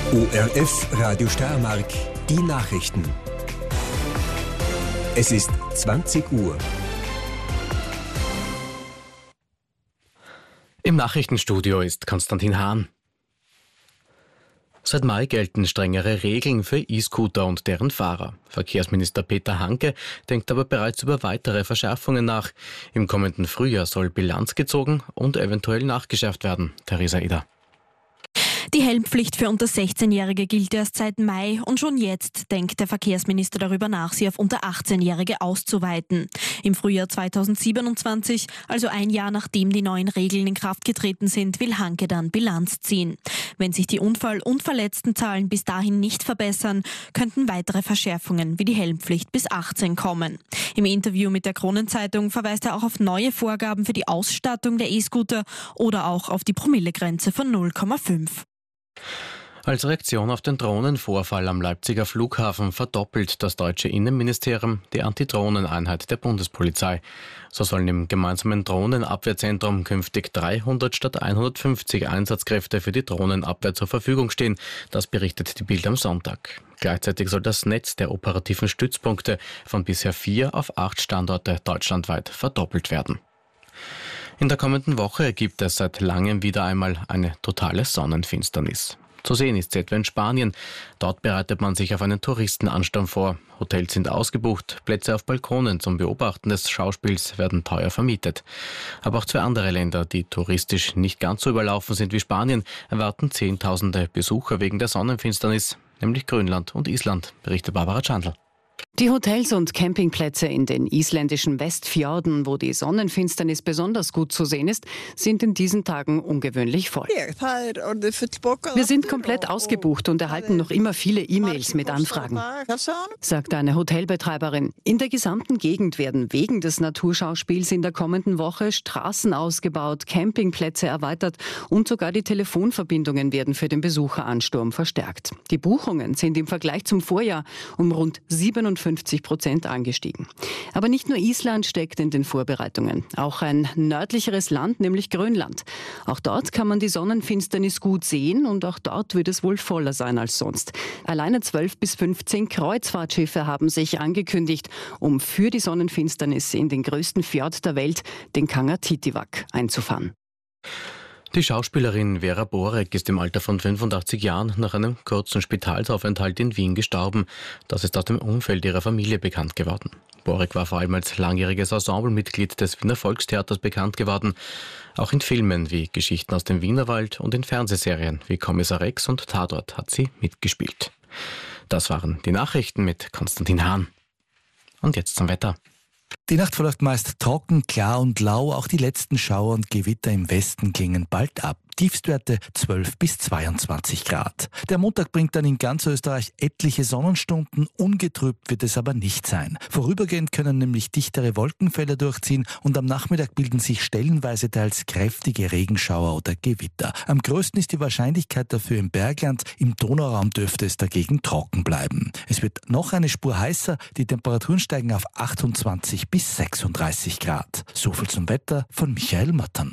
ORF Radio Steiermark, die Nachrichten. Es ist 20 Uhr. Im Nachrichtenstudio ist Konstantin Hahn. Seit Mai gelten strengere Regeln für E-Scooter und deren Fahrer. Verkehrsminister Peter Hanke denkt aber bereits über weitere Verschärfungen nach. Im kommenden Frühjahr soll Bilanz gezogen und eventuell nachgeschärft werden. Theresa Eder. Die Helmpflicht für unter 16-Jährige gilt erst seit Mai und schon jetzt denkt der Verkehrsminister darüber nach, sie auf unter 18-Jährige auszuweiten. Im Frühjahr 2027, also ein Jahr nachdem die neuen Regeln in Kraft getreten sind, will Hanke dann Bilanz ziehen. Wenn sich die Unfall- und Verletztenzahlen bis dahin nicht verbessern, könnten weitere Verschärfungen wie die Helmpflicht bis 18 kommen. Im Interview mit der Kronenzeitung verweist er auch auf neue Vorgaben für die Ausstattung der E-Scooter oder auch auf die Promillegrenze von 0,5. Als Reaktion auf den Drohnenvorfall am Leipziger Flughafen verdoppelt das deutsche Innenministerium die Antidrohneneinheit der Bundespolizei. So sollen im gemeinsamen Drohnenabwehrzentrum künftig 300 statt 150 Einsatzkräfte für die Drohnenabwehr zur Verfügung stehen. Das berichtet die Bild am Sonntag. Gleichzeitig soll das Netz der operativen Stützpunkte von bisher 4 auf 8 Standorte deutschlandweit verdoppelt werden. In der kommenden Woche gibt es seit langem wieder einmal eine totale Sonnenfinsternis. Zu sehen ist sie etwa in Spanien. Dort bereitet man sich auf einen Touristenansturm vor. Hotels sind ausgebucht, Plätze auf Balkonen zum Beobachten des Schauspiels werden teuer vermietet. Aber auch 2 andere Länder, die touristisch nicht ganz so überlaufen sind wie Spanien, erwarten Zehntausende Besucher wegen der Sonnenfinsternis, nämlich Grönland und Island, berichtet Barbara Schandl. Die Hotels und Campingplätze in den isländischen Westfjorden, wo die Sonnenfinsternis besonders gut zu sehen ist, sind in diesen Tagen ungewöhnlich voll. Wir sind komplett ausgebucht und erhalten noch immer viele E-Mails mit Anfragen, sagt eine Hotelbetreiberin. In der gesamten Gegend werden wegen des Naturschauspiels in der kommenden Woche Straßen ausgebaut, Campingplätze erweitert und sogar die Telefonverbindungen werden für den Besucheransturm verstärkt. Die Buchungen sind im Vergleich zum Vorjahr um rund 57% angestiegen. Aber nicht nur Island steckt in den Vorbereitungen. Auch ein nördlicheres Land, nämlich Grönland. Auch dort kann man die Sonnenfinsternis gut sehen und auch dort wird es wohl voller sein als sonst. Alleine 12 bis 15 Kreuzfahrtschiffe haben sich angekündigt, um für die Sonnenfinsternis in den größten Fjord der Welt, den Kangertitivak, einzufahren. Die Schauspielerin Vera Borek ist im Alter von 85 Jahren nach einem kurzen Spitalsaufenthalt in Wien gestorben. Das ist aus dem Umfeld ihrer Familie bekannt geworden. Borek war vor allem als langjähriges Ensemblemitglied des Wiener Volkstheaters bekannt geworden. Auch in Filmen wie Geschichten aus dem Wienerwald und in Fernsehserien wie Kommissar Rex und Tatort hat sie mitgespielt. Das waren die Nachrichten mit Konstantin Hahn. Und jetzt zum Wetter. Die Nacht verläuft meist trocken, klar und lau. Auch die letzten Schauer und Gewitter im Westen klingen bald ab. Tiefstwerte 12 bis 22 Grad. Der Montag bringt dann in ganz Österreich etliche Sonnenstunden. Ungetrübt wird es aber nicht sein. Vorübergehend können nämlich dichtere Wolkenfelder durchziehen und am Nachmittag bilden sich stellenweise teils kräftige Regenschauer oder Gewitter. Am größten ist die Wahrscheinlichkeit dafür im Bergland. Im Donauraum dürfte es dagegen trocken bleiben. Es wird noch eine Spur heißer. Die Temperaturen steigen auf 28 bis 36 Grad. So viel zum Wetter von Michael Mattern.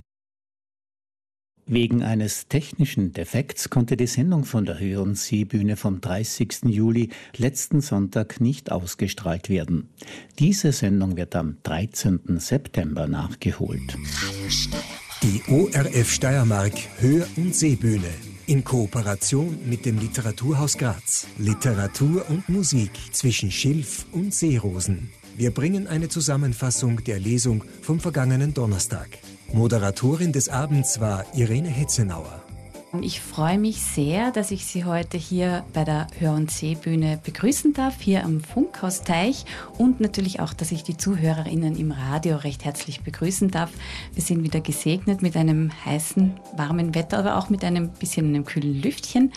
Wegen eines technischen Defekts konnte die Sendung von der Hören Seebühne vom 30. Juli letzten Sonntag nicht ausgestrahlt werden. Diese Sendung wird am 13. September nachgeholt. Die ORF Steiermark Hör- und Seebühne in Kooperation mit dem Literaturhaus Graz. Literatur und Musik zwischen Schilf und Seerosen. Wir bringen eine Zusammenfassung der Lesung vom vergangenen Donnerstag. Moderatorin des Abends war Irene Hetzenauer. Ich freue mich sehr, dass ich Sie heute hier bei der Hör- und Seebühne begrüßen darf, hier am Funkhausteich und natürlich auch, dass ich die ZuhörerInnen im Radio recht herzlich begrüßen darf. Wir sind wieder gesegnet mit einem heißen, warmen Wetter, aber auch mit einem bisschen einem kühlen Lüftchen.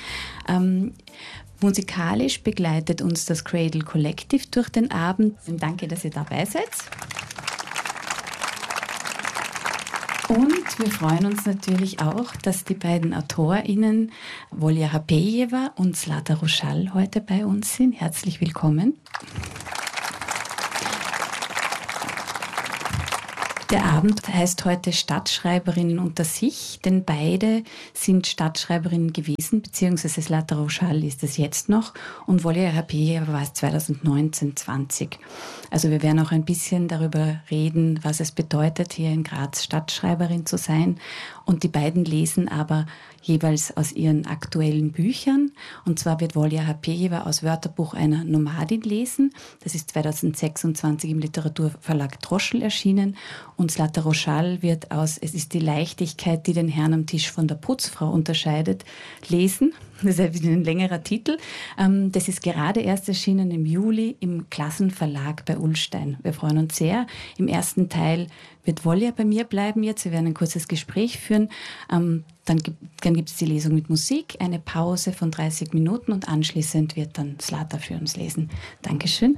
Musikalisch begleitet uns das Cradle Collective durch den Abend. Danke, dass ihr dabei seid. Und wir freuen uns natürlich auch, dass die beiden AutorInnen Volja Hapejeva und Zlata Ruschal heute bei uns sind. Herzlich willkommen. Der Abend heißt heute Stadtschreiberinnen unter sich, denn beide sind Stadtschreiberinnen gewesen, beziehungsweise Zlata Rošal ist es jetzt noch und Volja Hrapejeva war es 2019-20. Also wir werden auch ein bisschen darüber reden, was es bedeutet, hier in Graz Stadtschreiberin zu sein. Und die beiden lesen aber jeweils aus ihren aktuellen Büchern. Und zwar wird Volja Hrapejeva aus Wörterbuch einer Nomadin lesen. Das ist 2026 im Literaturverlag Droschl erschienen. Und Zlata Rošal wird aus Es ist die Leichtigkeit, die den Herrn am Tisch von der Putzfrau unterscheidet, lesen. Das ist ein längerer Titel. Das ist gerade erst erschienen im Juli im Klassenverlag bei Ullstein. Wir freuen uns sehr. Im ersten Teil wird Volja bei mir bleiben jetzt. Wir werden ein kurzes Gespräch führen. Dann gibt es die Lesung mit Musik, eine Pause von 30 Minuten und anschließend wird dann Zlata für uns lesen. Dankeschön.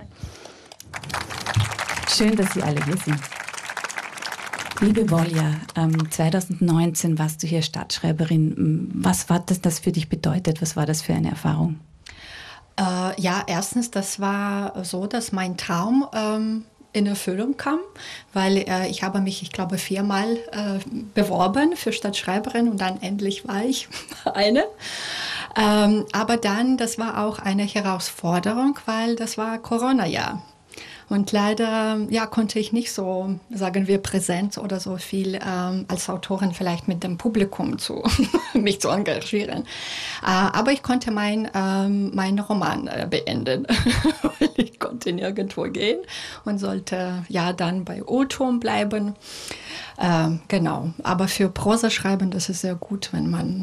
Schön, dass Sie alle hier sind. Liebe Volja, 2019 warst du hier Stadtschreiberin. Was war das für dich bedeutet? Was war das für eine Erfahrung? Ja, erstens, das war so, dass mein Traum in Erfüllung kam, weil ich habe mich, ich glaube, 4-mal beworben für Stadtschreiberin und dann endlich war ich eine. Aber dann, das war auch eine Herausforderung, weil das war Corona-Jahr. Und leider konnte ich nicht so, sagen wir, präsent oder so viel als Autorin vielleicht mit dem Publikum mich zu engagieren. Aber ich konnte meinen Roman beenden. Ich konnte nirgendwo gehen und sollte dann bei O-Ton bleiben. Genau, aber für Prosa schreiben, das ist sehr gut, wenn man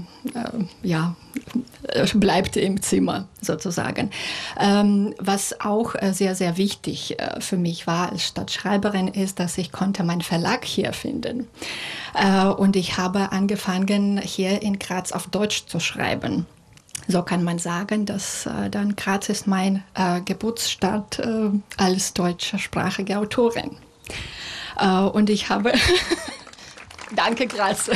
bleibt im Zimmer sozusagen. Was auch sehr, sehr wichtig für mich war als Stadtschreiberin ist, dass ich konnte meinen Verlag hier finden. Und ich habe angefangen, hier in Graz auf Deutsch zu schreiben. So kann man sagen, dass dann Graz ist mein Geburtsstadt als deutschsprachige Autorin. Und ich habe... Danke, Graz.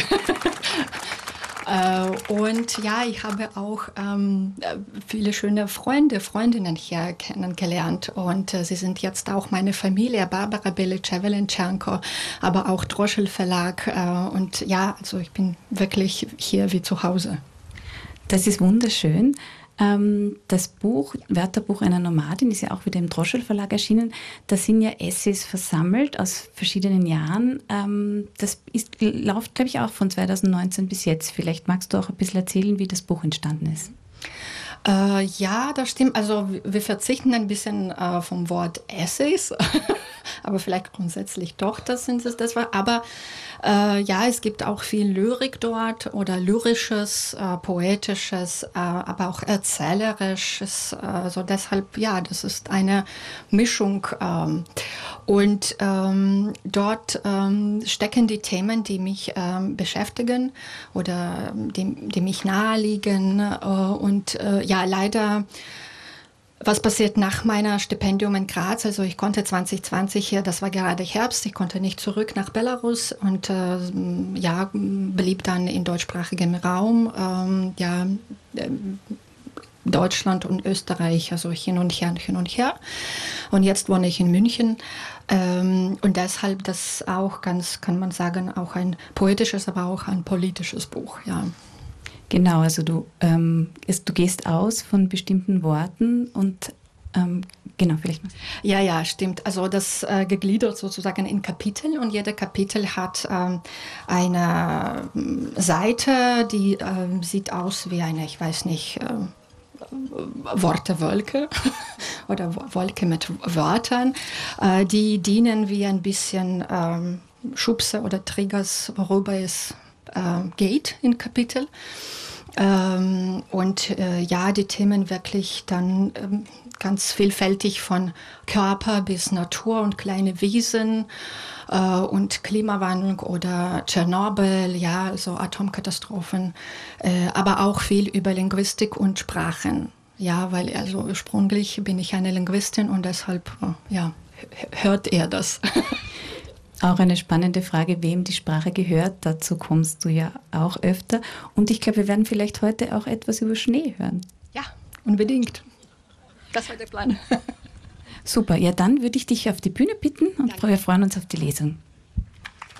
Und ich habe auch viele schöne Freundinnen hier kennengelernt. Und sie sind jetzt auch meine Familie, Barbara Belic-Evelenchenko, aber auch Droschl Verlag. Und also ich bin wirklich hier wie zu Hause. Das ist wunderschön. Das Buch, Wörterbuch einer Nomadin, ist ja auch wieder im Droschl Verlag erschienen. Da sind ja Essays versammelt aus verschiedenen Jahren. Das läuft, glaube ich, auch von 2019 bis jetzt. Vielleicht magst du auch ein bisschen erzählen, wie das Buch entstanden ist. Ja, das stimmt. Also wir verzichten ein bisschen vom Wort Essays, aber vielleicht grundsätzlich doch, das war. Aber es gibt auch viel Lyrik dort oder Lyrisches, Poetisches, aber auch Erzählerisches. Also deshalb, das ist eine Mischung. Und dort stecken die Themen, die mich beschäftigen oder die mich naheliegen. Und leider, was passiert nach meiner Stipendium in Graz? Also ich konnte 2020 hier, das war gerade Herbst, ich konnte nicht zurück nach Belarus und blieb dann in deutschsprachigem Raum, Deutschland und Österreich, also hin und her. Und jetzt wohne ich in München. Und deshalb das auch ganz, kann man sagen, auch ein poetisches, aber auch ein politisches Buch, ja. Genau, also du gehst aus von bestimmten Worten und genau, vielleicht mal. Ja, stimmt. Also das gegliedert sozusagen in Kapitel und jeder Kapitel hat eine Seite, die sieht aus wie eine, ich weiß nicht, Wortewolke oder Wolke mit Wörtern, die dienen wie ein bisschen Schubse oder Triggers, worüber es geht in Kapitel. Die Themen wirklich dann ganz vielfältig von Körper bis Natur und kleine Wesen und Klimawandel oder Tschernobyl, also Atomkatastrophen, aber auch viel über Linguistik und Sprachen. Ja, weil also ursprünglich bin ich eine Linguistin und deshalb hört er das. Auch eine spannende Frage, wem die Sprache gehört. Dazu kommst du ja auch öfter. Und ich glaube, wir werden vielleicht heute auch etwas über Schnee hören. Ja, unbedingt. Das war der Plan. Super, ja, dann würde ich dich auf die Bühne bitten und wir freuen uns auf die Lesung.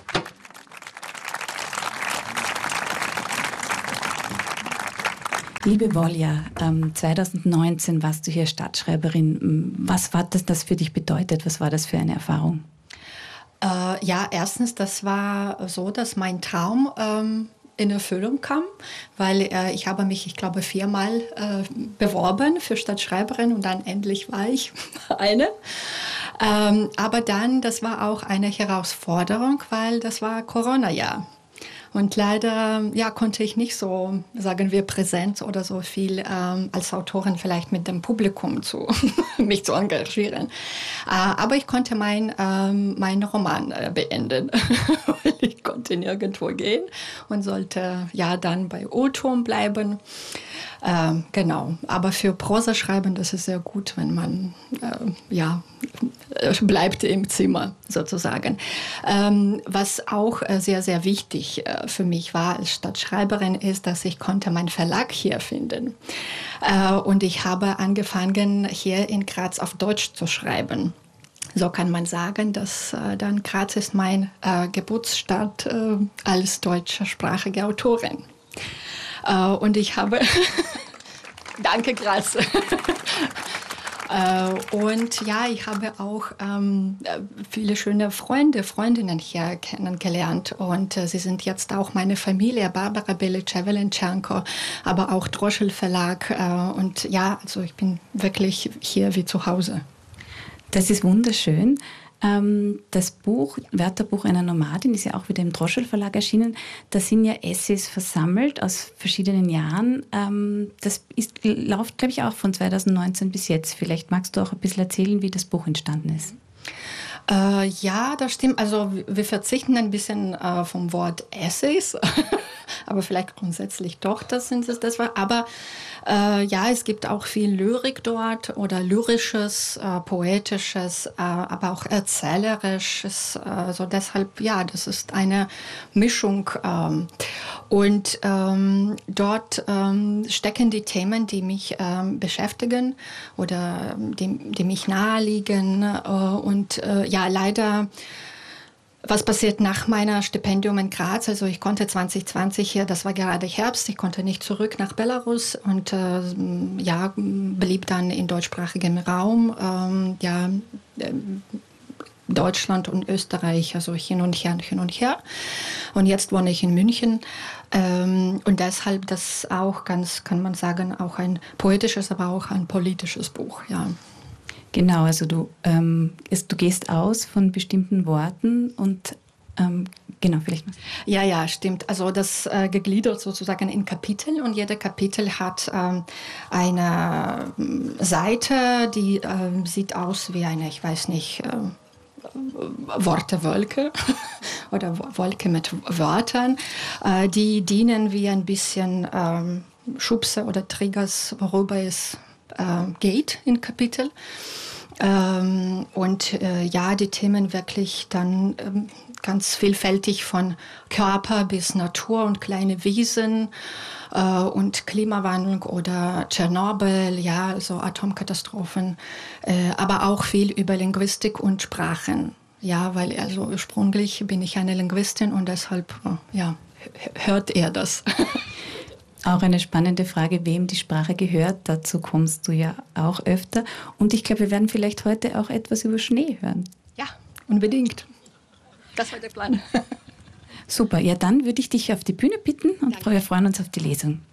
Liebe Volja, 2019 warst du hier Stadtschreiberin. Was war das für dich bedeutet? Was war das für eine Erfahrung? Ja, erstens, das war so, dass mein Traum in Erfüllung kam, weil ich habe mich, ich glaube, 4-mal beworben für Stadtschreiberin und dann endlich war ich eine. Aber dann, das war auch eine Herausforderung, weil das war Corona-Jahr. Und leider konnte ich nicht so, sagen wir, präsent oder so viel als Autorin vielleicht mit dem Publikum mich zu engagieren. Aber ich konnte meinen Roman beenden. Ich konnte nirgendwo gehen und sollte dann bei O-Turm bleiben. Genau, aber für Prosa schreiben, das ist sehr gut, wenn man bleibt im Zimmer sozusagen. Was auch sehr, sehr wichtig für mich war als Stadtschreiberin ist, dass ich konnte meinen Verlag hier finden. Und ich habe angefangen, hier in Graz auf Deutsch zu schreiben. So kann man sagen, dass dann Graz ist mein Geburtsstadt als deutschsprachige Autorin. Und ich habe... Danke, Graz. Und ich habe auch viele schöne Freundinnen hier kennengelernt. Und sie sind jetzt auch meine Familie, Barbara Belic-Evelenchenko, aber auch Droschel Verlag. Und also ich bin wirklich hier wie zu Hause. Das ist wunderschön. Das Buch, Wörterbuch einer Nomadin, ist ja auch wieder im Droschel Verlag erschienen. Da sind ja Essays versammelt aus verschiedenen Jahren. Das läuft, glaube ich, auch von 2019 bis jetzt. Vielleicht magst du auch ein bisschen erzählen, wie das Buch entstanden ist. Ja, das stimmt. Also wir verzichten ein bisschen vom Wort Essays, aber vielleicht grundsätzlich doch, das war. Aber es gibt auch viel Lyrik dort oder lyrisches, poetisches, aber auch erzählerisches. Also deshalb, das ist eine Mischung. Und dort stecken die Themen, die mich beschäftigen oder die mich naheliegen. Und leider, was passiert nach meiner Stipendium in Graz? Also ich konnte 2020 hier, das war gerade Herbst, ich konnte nicht zurück nach Belarus und blieb dann in deutschsprachigem Raum, Deutschland und Österreich, also hin und her. Und jetzt wohne ich in München. Und deshalb das auch ganz, kann man sagen, auch ein poetisches, aber auch ein politisches Buch, ja. Genau, also du gehst aus von bestimmten Worten und genau, vielleicht mal. Ja, stimmt. Also das gegliedert sozusagen in Kapitel und jeder Kapitel hat eine Seite, die sieht aus wie eine, ich weiß nicht, Wortewolke oder Wolke mit Wörtern, die dienen wie ein bisschen Schubse oder Triggers, worüber es geht in Kapitel. Die Themen wirklich dann ganz vielfältig von Körper bis Natur und kleine Wiesen und Klimawandel oder Tschernobyl, also Atomkatastrophen, aber auch viel über Linguistik und Sprachen. Ja, weil also ursprünglich bin ich eine Linguistin und deshalb hört er das. Auch eine spannende Frage, wem die Sprache gehört. Dazu kommst du ja auch öfter. Und ich glaube, wir werden vielleicht heute auch etwas über Schnee hören. Ja, unbedingt. Das war der Plan. Super, ja dann würde ich dich auf die Bühne bitten und wir freuen uns auf die Lesung.